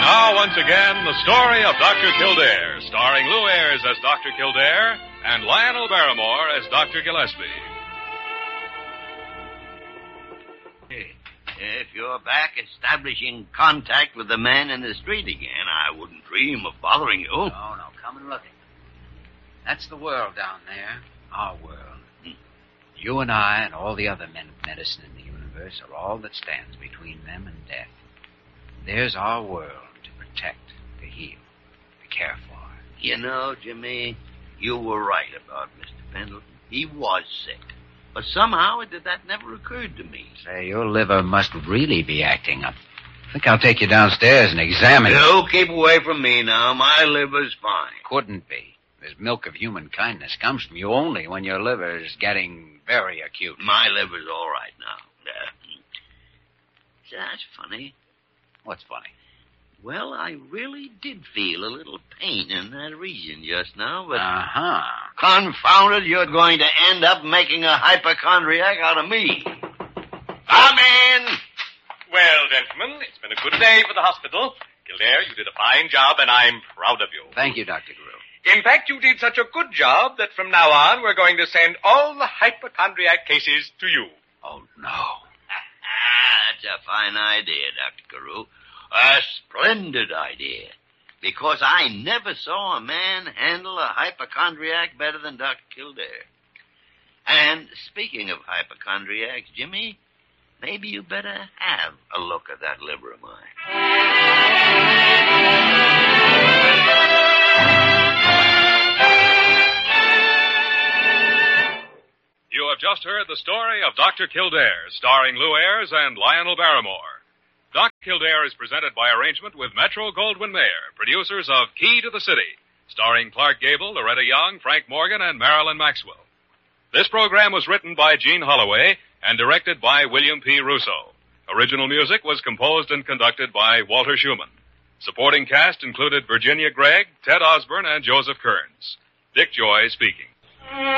now, once again, the story of Dr. Kildare, starring Lou Ayres as Dr. Kildare and Lionel Barrymore as Dr. Gillespie. If you're back establishing contact with the man in the street again, I wouldn't dream of bothering you. No, come and look. That's the world down there, our world. You and I and all the other men of medicine in the universe are all that stands between them and death. There's our world to protect, to heal, to care for. You know, Jimmy, you were right about Mr. Pendleton. He was sick. But somehow that never occurred to me. Say, your liver must really be acting up. I think I'll take you downstairs and examine it. You keep away from me now. My liver's fine. Couldn't be. This milk of human kindness comes from you only when your liver is getting very acute. My liver's all right now. That's funny. What's funny? Well, I really did feel a little pain in that region just now, but... Confounded, you're going to end up making a hypochondriac out of me. Come in! Well, gentlemen, it's been a good day for the hospital. Kildare, you did a fine job, and I'm proud of you. Thank you, Dr. Grew. In fact, you did such a good job that from now on, we're going to send all the hypochondriac cases to you. Oh, no. That's a fine idea, Dr. Carew. A splendid idea. Because I never saw a man handle a hypochondriac better than Dr. Kildare. And speaking of hypochondriacs, Jimmy, maybe you better have a look at that liver of mine. You have just heard the story of Dr. Kildare, starring Lou Ayres and Lionel Barrymore. Dr. Kildare is presented by arrangement with Metro-Goldwyn-Mayer, producers of Key to the City, starring Clark Gable, Loretta Young, Frank Morgan, and Marilyn Maxwell. This program was written by Gene Holloway and directed by William P. Russo. Original music was composed and conducted by Walter Schumann. Supporting cast included Virginia Gregg, Ted Osborne, and Joseph Kearns. Dick Joy speaking.